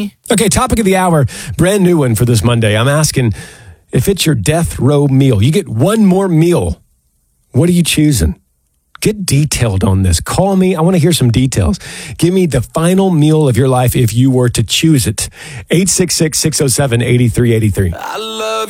me. Okay, topic of the hour, brand new one for this Monday. I'm asking if it's your death row meal. You get one more meal. What are you choosing? Get detailed on this. Call me. I want to hear some details. Give me the final meal of your life if you were to choose it. 866-607-8383. I love